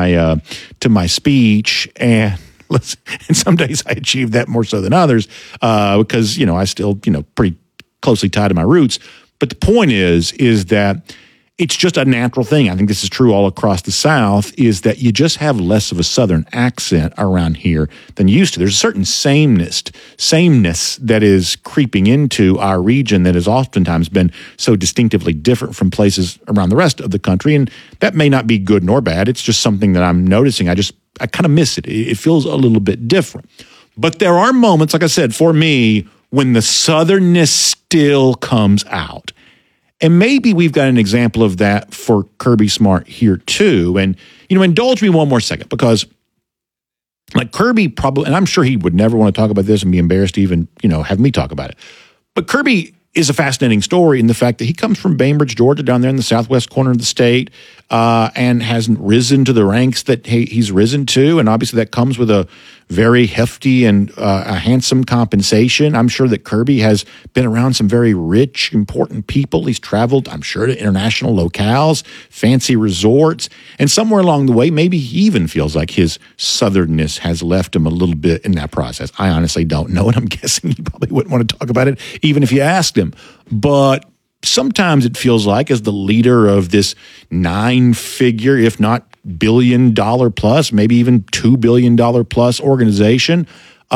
my speech, and some days I achieve that more so than others because I still pretty closely tied to my roots. But the point is that it's just a natural thing. I think this is true all across the South, is that you just have less of a Southern accent around here than you used to. There's a certain sameness that is creeping into our region that has oftentimes been so distinctively different from places around the rest of the country. And that may not be good nor bad. It's just something that I'm noticing. I kind of miss it. It feels a little bit different. But there are moments, like I said, for me, when the Southernness still comes out. And maybe we've got an example of that for Kirby Smart here too. And, indulge me one more second, because like Kirby probably, and I'm sure he would never want to talk about this and be embarrassed to even, have me talk about it. But Kirby is a fascinating story in the fact that he comes from Bainbridge, Georgia, down there in the southwest corner of the state, and hasn't risen to the ranks that he's risen to. And obviously that comes with a very hefty and a handsome compensation. I'm sure that Kirby has been around some very rich, important people. He's traveled, I'm sure, to international locales, fancy resorts. And somewhere along the way, maybe he even feels like his Southernness has left him a little bit in that process. I honestly don't know, and I'm guessing he probably wouldn't want to talk about it even if you asked him. But sometimes it feels like, as the leader of this 9-figure, if not billion-dollar plus, maybe even $2 billion plus organization,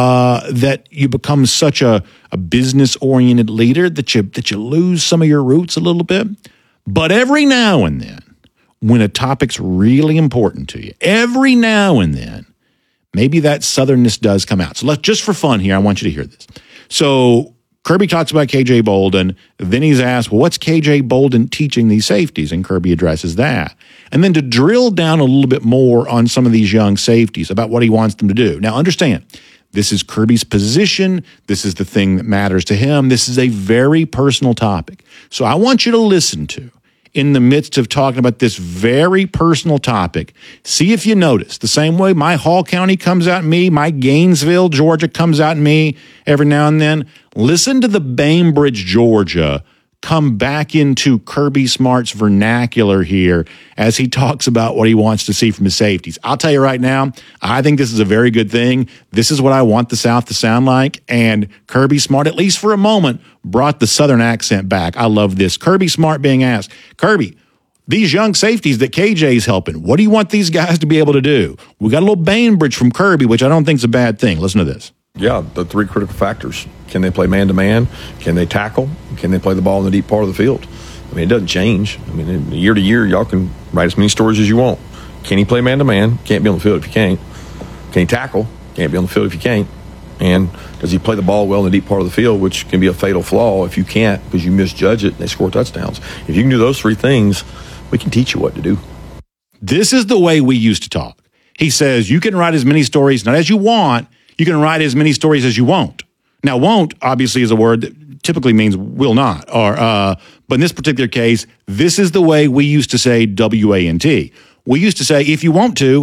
that you become such a business-oriented leader that you lose some of your roots a little bit. But every now and then, when a topic's really important to you, every now and then, maybe that Southernness does come out. So just for fun here, I want you to hear this. So Kirby talks about KJ Bolden. Then he's asked, well, what's KJ Bolden teaching these safeties? And Kirby addresses that. And then to drill down a little bit more on some of these young safeties about what he wants them to do. Now, understand, this is Kirby's position. This is the thing that matters to him. This is a very personal topic. So I want you to listen to, in the midst of talking about this very personal topic, see if you notice, the same way my Hall County comes out in me, my Gainesville, Georgia comes out in me every now and then. Listen to the Bainbridge, Georgia come back into Kirby Smart's vernacular here as he talks about what he wants to see from his safeties. I'll tell you right now, I think this is a very good thing. This is what I want the South to sound like. And Kirby Smart, at least for a moment, brought the Southern accent back. I love this. Kirby Smart being asked, Kirby, these young safeties that KJ's helping, what do you want these guys to be able to do? We got a little Bainbridge from Kirby, which I don't think is a bad thing. Listen to this. Yeah, the three critical factors. Can they play man-to-man? Can they tackle? Can they play the ball in the deep part of the field? I mean, it doesn't change. I mean, year to year, y'all can write as many stories as you want. Can he play man-to-man? Can't be on the field if you can't. Can he tackle? Can't be on the field if you can't. And does he play the ball well in the deep part of the field, which can be a fatal flaw if you can't because you misjudge it and they score touchdowns. If you can do those three things, we can teach you what to do. This is the way we used to talk. He says you can write as many stories, not as you want, you can write as many stories as you won't. Now, won't obviously is a word that typically means will not. But in this particular case, this is the way we used to say WANT. We used to say if you want to,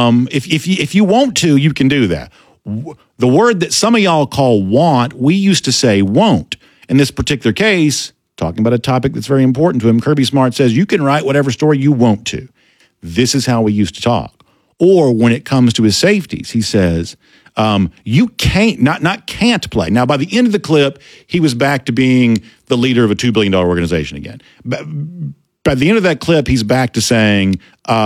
if you want to, you can do that. The word that some of y'all call want, we used to say won't. In this particular case, talking about a topic that's very important to him, Kirby Smart says you can write whatever story you want to. This is how we used to talk. Or when it comes to his safeties, he says, you can't, not can't play. Now, by the end of the clip, he was back to being the leader of a $2 billion organization again. By the end of that clip, he's back to saying,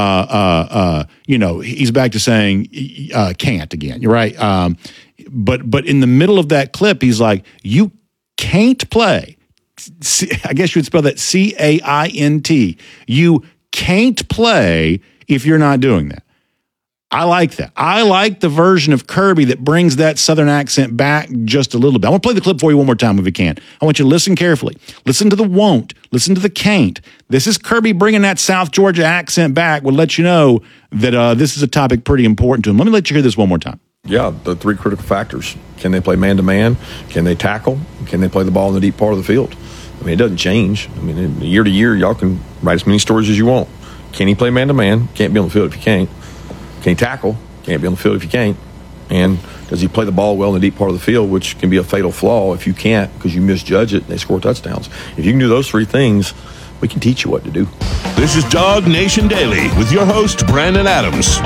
he's back to saying can't again. You're right. But in the middle of that clip, he's like, you can't play. I guess you would spell that CAINT. You can't play if you're not doing that. I like that. I like the version of Kirby that brings that Southern accent back just a little bit. I want to play the clip for you one more time if you can. I want you to listen carefully. Listen to the won't. Listen to the can't. This is Kirby bringing that South Georgia accent back. We'll let you know that this is a topic pretty important to him. Let me let you hear this one more time. Yeah, the three critical factors. Can they play man-to-man? Can they tackle? Can they play the ball in the deep part of the field? I mean, it doesn't change. I mean, year to year, y'all can write as many stories as you want. Can he play man-to-man? Can't be on the field if you can't. Can he tackle? Can't be on the field if you can't. And does he play the ball well in the deep part of the field, which can be a fatal flaw if you can't because you misjudge it and they score touchdowns. If you can do those three things, we can teach you what to do. This is Dog Nation Daily with your host, Brandon Adams.